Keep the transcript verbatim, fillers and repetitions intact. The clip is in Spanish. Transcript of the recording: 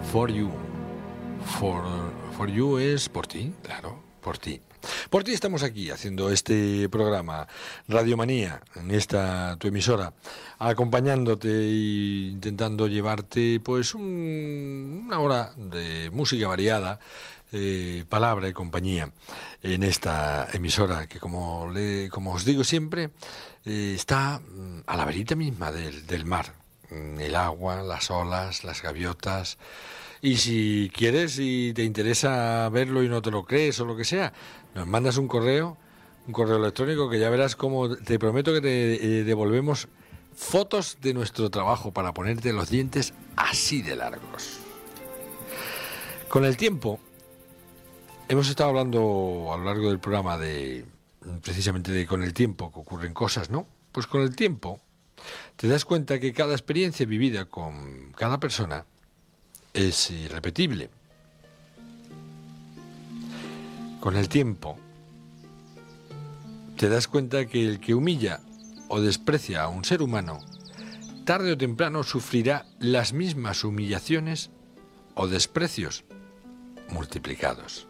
For You. For, for You es por ti, claro, por ti. Por ti estamos aquí haciendo este programa Radiomanía, en esta tu emisora, acompañándote e intentando llevarte pues un, una hora de música variada, eh, palabra y compañía en esta emisora que, como, le, como os digo siempre, eh, está a la verita misma del, del mar. El agua, las olas, las gaviotas. Y si quieres y te interesa verlo y no te lo crees o lo que sea, nos mandas un correo, un correo electrónico, que ya verás cómo te prometo que te eh, devolvemos fotos de nuestro trabajo para ponerte los dientes así de largos. Con el tiempo, hemos estado hablando a lo largo del programa de precisamente de con el tiempo que ocurren cosas, ¿no? Pues con el tiempo te das cuenta que cada experiencia vivida con cada persona es irrepetible. Con el tiempo te das cuenta que el que humilla o desprecia a un ser humano, tarde o temprano sufrirá las mismas humillaciones o desprecios multiplicados.